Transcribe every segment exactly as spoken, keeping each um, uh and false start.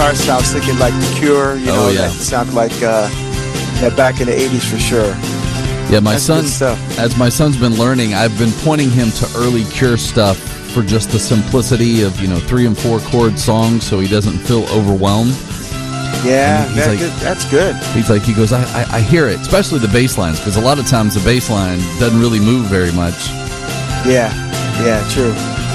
guitar sounds, thinking like The Cure, you know, oh, yeah. that sound like uh, yeah, back in the eighties for sure. Yeah, my That's son, as my son's been learning, I've been pointing him to early Cure stuff for just the simplicity of, you know, three and four chord songs so he doesn't feel overwhelmed. Yeah, he's that, like, good. That's good. He's like, he goes, I, I, I hear it, especially the bass lines, because a lot of times the bass line doesn't really move very much. Yeah, yeah, true.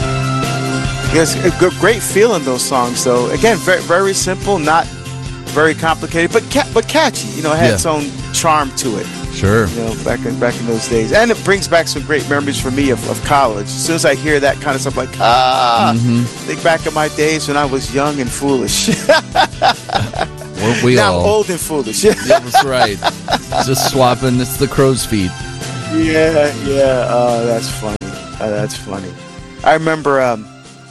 Yes, a good, great feel in those songs, though. Again, very, very simple, not very complicated, but ca- but catchy. You know, it had Yeah. its own charm to it. Sure. You know, back in back in those days, and it brings back some great memories for me of, of college. As soon as I hear that kind of stuff, like ah, mm-hmm. think back in my days when I was young and foolish. Weren't we now all? I'm old and foolish. Yeah, that's right. Just swapping. It's the crow's feet. Yeah, yeah. Oh, that's funny. Uh, that's funny. I remember um,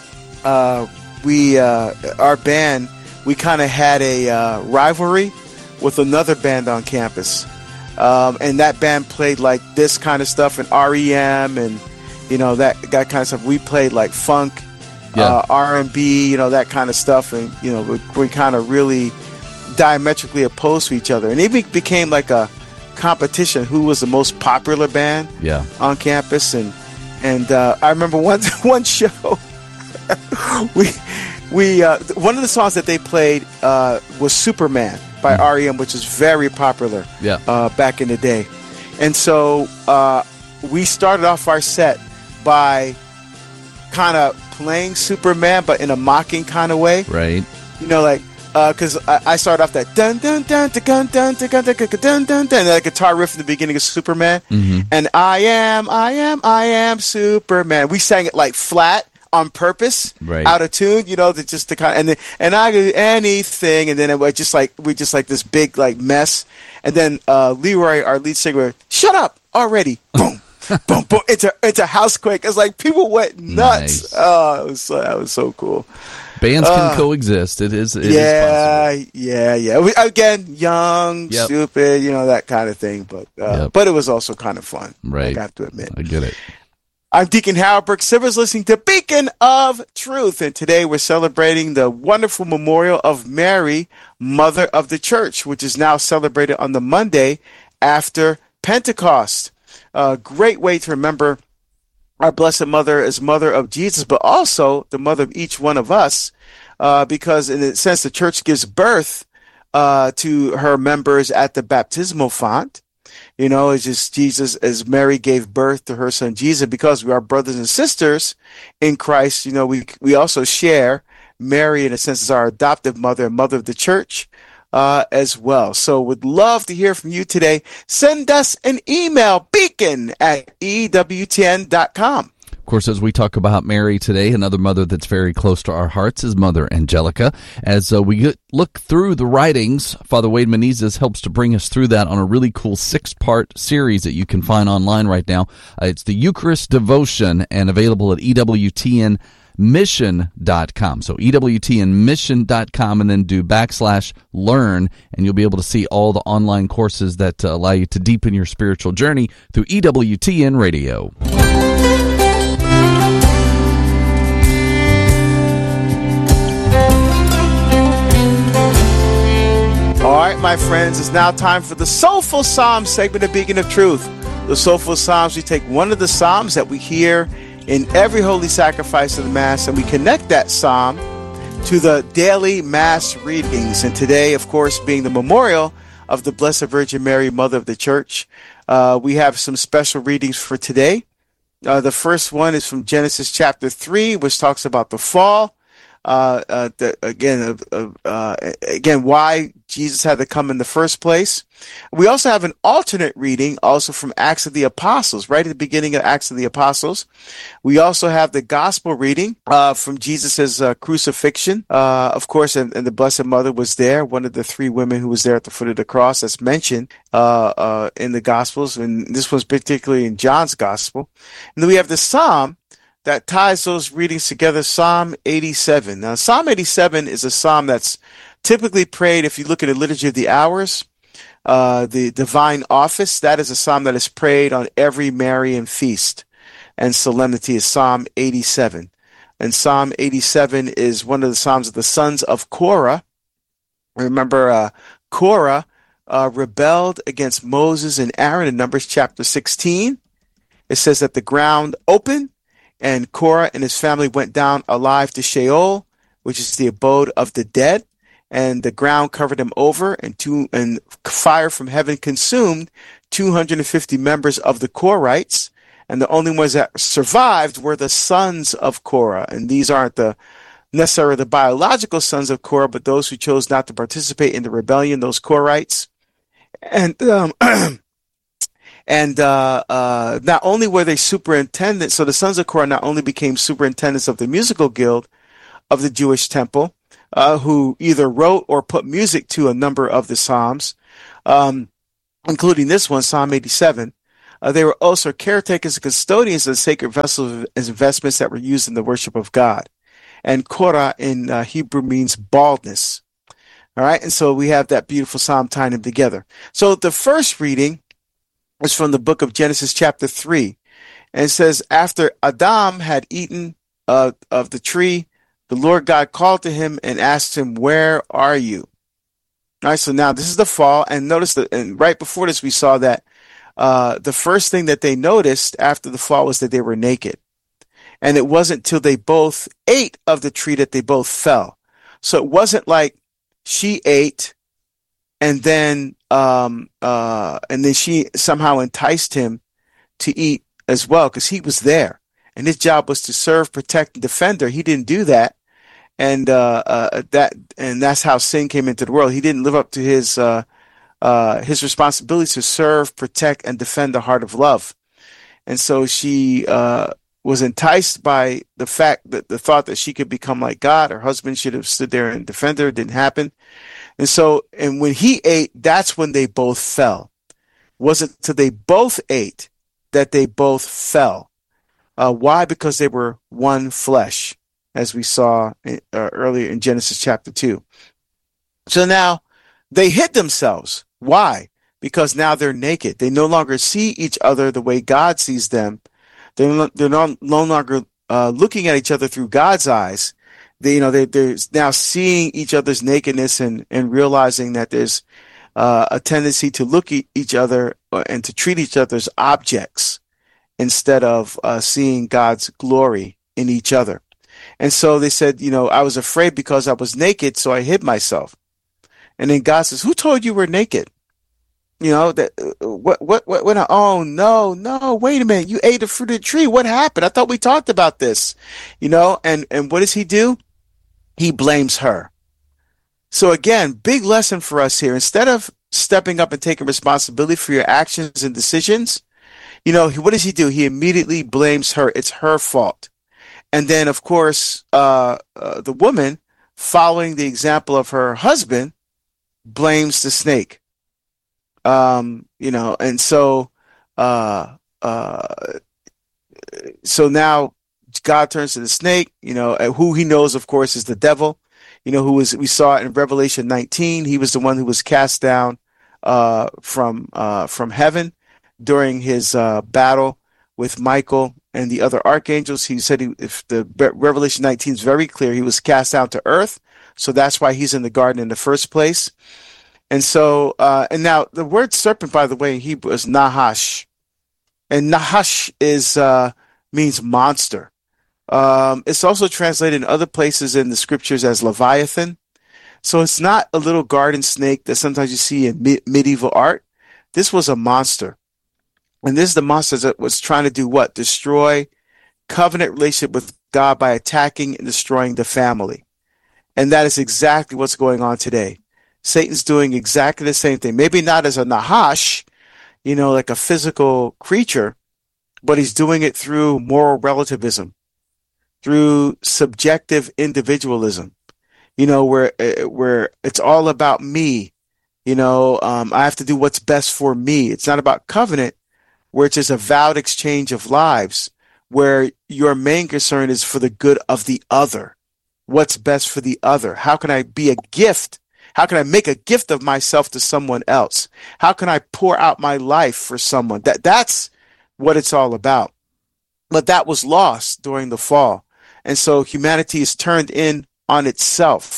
uh, we uh, our band. We kind of had a uh, rivalry with another band on campus. Um, and that band played like this kind of stuff and R E M and, you know, that, that kind of stuff. We played like funk, yeah. uh, R and B, you know, that kind of stuff. And, you know, we, we kind of really diametrically opposed to each other. And it be- became like a competition who was the most popular band yeah. on campus. And and uh, I remember one, one show, we... We uh, one of the songs that they played uh, was Superman by mm. R E M, which is very popular yeah. uh, back in the day. And so uh, we started off our set by kind of playing Superman, but in a mocking kind of way. Right. You know, like, because uh, I, I started off that dun dun dun dun dun dun dun dun dun dun dun dun, that guitar riff in the beginning of Superman. Mm-hmm. And I am, I am, I am Superman. We sang it like flat. On purpose, right. out of tune, you know, to just to kind of, and then, and I do anything, and then it was just like we just like this big like mess, and then uh, Leroy, our lead singer, shut up already, boom, boom, boom, it's a it's a housequake. It's like people went nuts. Nice. Oh, it was so, that was so cool. Bands can uh, coexist. It is, it yeah, is possible. yeah, yeah. We, again, young, yep. stupid, you know, that kind of thing. But uh, yep. but it was also kind of fun. Right, I have to admit. I get it. I'm Deacon Howard Brooks Sivers, listening to Beacon of Truth, and today we're celebrating the wonderful memorial of Mary, Mother of the Church, which is now celebrated on the Monday after Pentecost. A great way to remember our Blessed Mother as Mother of Jesus, but also the mother of each one of us, uh, because in a sense the Church gives birth uh, to her members at the baptismal font. You know, it's just Jesus, as Mary gave birth to her son Jesus, because we are brothers and sisters in Christ. You know, we we also share Mary, in a sense, as our adoptive mother and mother of the church uh, as well. So would love to hear from you today. Send us an email, beacon at E W T N dot com. Of course, as we talk about Mary today, another mother that's very close to our hearts is Mother Angelica. As uh, we get, look through the writings, Father Wade Menezes helps to bring us through that on a really cool six-part series that you can find online right now. Uh, it's the Eucharist Devotion and available at E W T N mission dot com. So E W T N mission dot com, and then do backslash learn, and you'll be able to see all the online courses that uh, allow you to deepen your spiritual journey through E W T N Radio. All right, my friends, it's now time for the Soulful Psalms segment of Beacon of Truth. The Soulful Psalms, we take one of the Psalms that we hear in every holy sacrifice of the Mass, and we connect that Psalm to the daily Mass readings. And today, of course, being the memorial of the Blessed Virgin Mary, Mother of the Church, uh, we have some special readings for today. Uh, the first one is from Genesis chapter three, which talks about the fall. Uh, uh, the, again, uh, uh, again, why Jesus had to come in the first place. We also have an alternate reading, also from Acts of the Apostles, right at the beginning of Acts of the Apostles. We also have the gospel reading uh, from Jesus' uh, crucifixion. Uh, of course, and, and the Blessed Mother was there, one of the three women who was there at the foot of the cross that's mentioned uh, uh, in the Gospels, and this was particularly in John's Gospel. And then we have the Psalm that ties those readings together, Psalm eighty-seven. Now, Psalm eighty-seven is a psalm that's typically prayed, if you look at the Liturgy of the Hours, uh, the Divine Office, that is a psalm that is prayed on every Marian feast and solemnity, is Psalm eighty-seven. And Psalm eighty-seven is one of the psalms of the sons of Korah, Remember, uh, Korah uh, rebelled against Moses and Aaron in Numbers chapter sixteen. It says that the ground opened and Korah and his family went down alive to Sheol, which is the abode of the dead. And the ground covered them over, and two, and fire from heaven consumed two hundred fifty members of the Korahites. And the only ones that survived were the sons of Korah. And these aren't the necessarily the biological sons of Korah, but those who chose not to participate in the rebellion, those Korahites. And um, and uh, uh, not only were they superintendents, so the sons of Korah not only became superintendents of the musical guild of the Jewish temple, uh, who either wrote or put music to a number of the Psalms, um, including this one, Psalm eighty-seven. Uh, they were also caretakers and custodians of the sacred vessels and investments that were used in the worship of God. And Korah in uh, Hebrew means baldness. All right, and so we have that beautiful psalm tying them together. So the first reading is from the book of Genesis chapter three. And it says, after Adam had eaten uh, of the tree, the Lord God called to him and asked him, where are you? All right, so now this is the fall. And notice that, and right before this, we saw that uh, the first thing that they noticed after the fall was that they were naked. And it wasn't till they both ate of the tree that they both fell. So it wasn't like she ate and then um, uh, and then she somehow enticed him to eat as well, because he was there. And his job was to serve, protect, and defend her. He didn't do that. And uh, uh, that and that's how sin came into the world. He didn't live up to his uh, uh, his responsibility to serve, protect, and defend the heart of love. And so she uh, was enticed by the fact that the thought that she could become like God. Her husband should have stood there and defended her. It didn't happen. And so, and when he ate, that's when they both fell. It wasn't until they both ate that they both fell. Uh, why? Because they were one flesh, as we saw in, uh, earlier in Genesis chapter two. So now they hid themselves. Why? Because now they're naked. They no longer see each other the way God sees them. They're no, they're no, no longer uh, looking at each other through God's eyes. They, you know, they, they're now seeing each other's nakedness and, and realizing that there's uh, a tendency to look at each other and to treat each other as objects instead of uh, seeing God's glory in each other. And so they said, you know, I was afraid because I was naked, so I hid myself. And then God says, who told you we're naked? You know, that uh, what, what, what, when I, oh, no, no, wait a minute. You ate the fruit of the tree. What happened? I thought we talked about this, you know, and, and what does he do? He blames her. So again, big lesson for us here. Instead of stepping up and taking responsibility for your actions and decisions, you know, what does he do? He immediately blames her. It's her fault. And then, of course, uh, uh, the woman, following the example of her husband, blames the snake. Um, you know, and so, uh, uh, so now God turns to the snake, you know, who he knows, of course, is the devil, you know, who was, we saw in Revelation nineteen. He was the one who was cast down, uh, from, uh, from heaven during his, uh, battle with Michael and the other archangels. He said, he, if the Revelation nineteen is very clear, he was cast down to earth. So that's why he's in the garden in the first place. And so, uh, and now the word serpent, by the way, in Hebrew is Nahash, and Nahash is, uh, means monster. Um, it's also translated in other places in the scriptures as Leviathan. So it's not a little garden snake that sometimes you see in me- medieval art. This was a monster. And this is the monster that was trying to do what? Destroy covenant relationship with God by attacking and destroying the family. And that is exactly what's going on today. Satan's doing exactly the same thing. Maybe not as a Nahash, you know, like a physical creature, but he's doing it through moral relativism, through subjective individualism, you know, where where it's all about me. You know, um, I have to do what's best for me. It's not about covenant, where it's just a vowed exchange of lives, where your main concern is for the good of the other. What's best for the other? How can I be a gift? How can I make a gift of myself to someone else? How can I pour out my life for someone? That that's what it's all about. But that was lost during the fall. And so humanity is turned in on itself.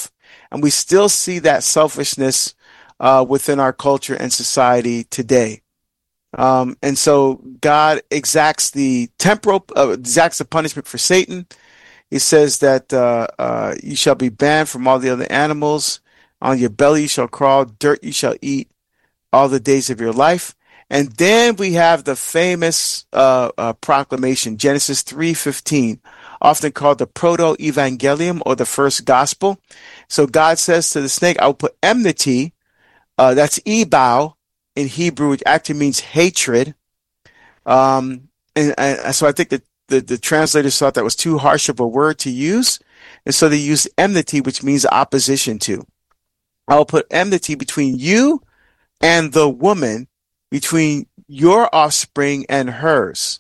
And we still see that selfishness uh, within our culture and society today. Um, and so God exacts the temporal, uh, exacts the punishment for Satan. He says that uh, uh, you shall be banned from all the other animals. On your belly you shall crawl, dirt you shall eat all the days of your life. And then we have the famous uh, uh, proclamation, Genesis three fifteen, often called the proto-evangelium or the first gospel. So God says to the snake, I will put enmity, uh, that's ebao in Hebrew, which actually means hatred. Um, and, and so I think that the, the translators thought that was too harsh of a word to use. And so they used enmity, which means opposition to. I will put enmity between you and the woman, between your offspring and hers.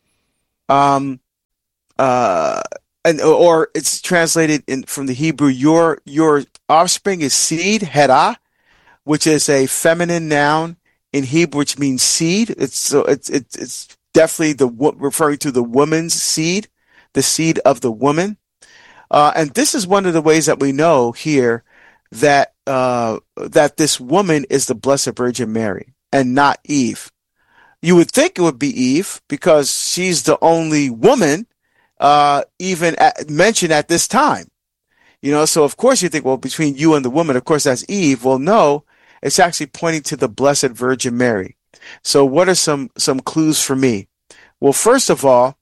Um, uh, and or it's translated in from the Hebrew, your your offspring is seed, hera, which is a feminine noun in Hebrew, which means seed. It's so it's it's it's definitely the referring to the woman's seed, the seed of the woman. Uh, and this is one of the ways that we know here that uh, that this woman is the Blessed Virgin Mary and not Eve. You would think it would be Eve because she's the only woman uh, even at, mentioned at this time. You know, so of course you think, well, between you and the woman, of course that's Eve. Well, no, it's actually pointing to the Blessed Virgin Mary. So what are some some clues for me? Well, first of all,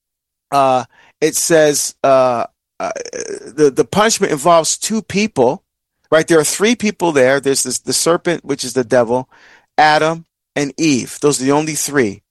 uh, it says uh, uh, the, the punishment involves two people. Right, there are three people there. There's this, the serpent, which is the devil, Adam, and Eve. Those are the only three.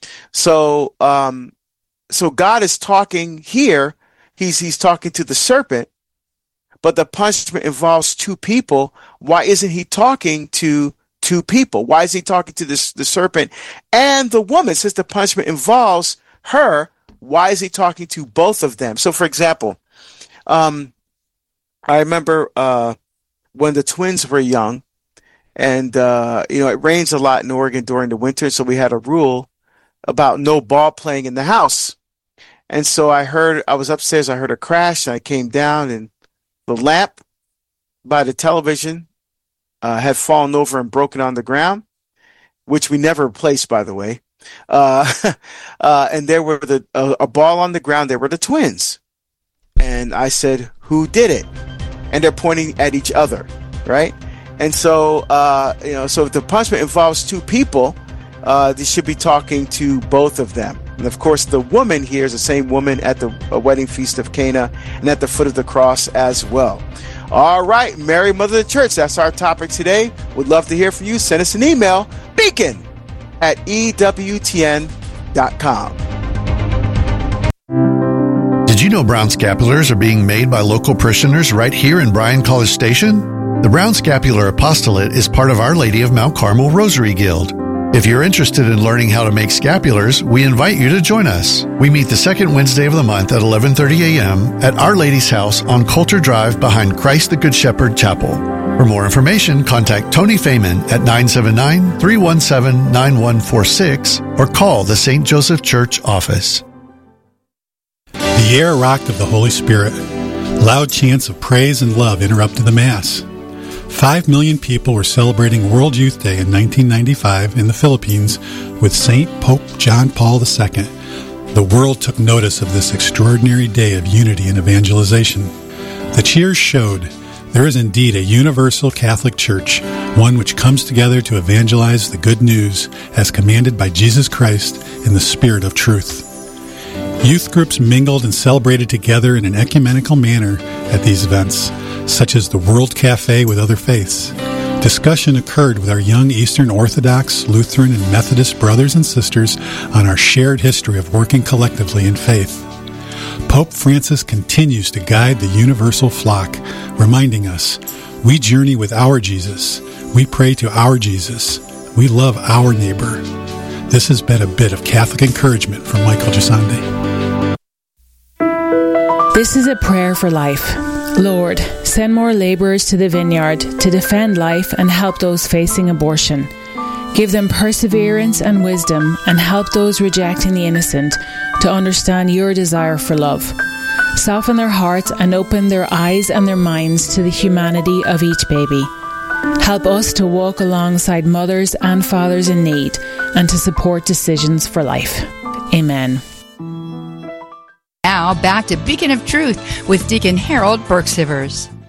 So, um, so God is talking here. He's he's talking to the serpent, but the punishment involves two people. Why isn't he talking to two people? Why is he talking to this the serpent and the woman? Since the punishment involves her, why is he talking to both of them? So, for example, um, I remember. Uh, when the twins were young, and, uh, you know, it rains a lot in Oregon during the winter, so we had a rule about no ball playing in the house. And so I heard, I was upstairs, I heard a crash, and I came down, and the lamp by the television uh, had fallen over and broken on the ground, which we never replaced, by the way. Uh, uh, and there were the uh, a ball on the ground, there were the twins. And I said, who did it? And they're pointing at each other, right? And so, uh, you know, so if the punishment involves two people, uh, they should be talking to both of them. And of course, the woman here is the same woman at the wedding feast of Cana and at the foot of the cross as well. All right, Mary, Mother of the Church, that's our topic today. We'd love to hear from you. Send us an email, beacon at E W T N dot com. Did you know brown scapulars are being made by local parishioners right here in Bryan College Station? The Brown Scapular Apostolate is part of Our Lady of Mount Carmel Rosary Guild. If you're interested in learning how to make scapulars, we invite you to join us. We meet the second Wednesday of the month at eleven thirty a.m. at Our Lady's house on Coulter Drive behind Christ the Good Shepherd Chapel. For more information, contact Tony Feynman at nine seven nine, three one seven, nine one four six or call the Saint Joseph Church office. The air rocked of the Holy Spirit. Loud chants of praise and love interrupted the Mass. Five million people were celebrating World Youth Day in nineteen ninety-five in the Philippines with Saint Pope John Paul the Second. The world took notice of this extraordinary day of unity and evangelization. The cheers showed there is indeed a universal Catholic Church, one which comes together to evangelize the good news as commanded by Jesus Christ in the Spirit of truth. Youth groups mingled and celebrated together in an ecumenical manner at these events, such as the World Cafe with other faiths. Discussion occurred with our young Eastern Orthodox, Lutheran, and Methodist brothers and sisters on our shared history of working collectively in faith. Pope Francis continues to guide the universal flock, reminding us, we journey with our Jesus, we pray to our Jesus, we love our neighbor. This has been a bit of Catholic encouragement from Michael Gisande. This is a prayer for life. Lord, send more laborers to the vineyard to defend life and help those facing abortion. Give them perseverance and wisdom and help those rejecting the innocent to understand your desire for love. Soften their hearts and open their eyes and their minds to the humanity of each baby. Help us to walk alongside mothers and fathers in need and to support decisions for life. Amen. Now back to Beacon of Truth with Deacon Harold Burke-Sivers.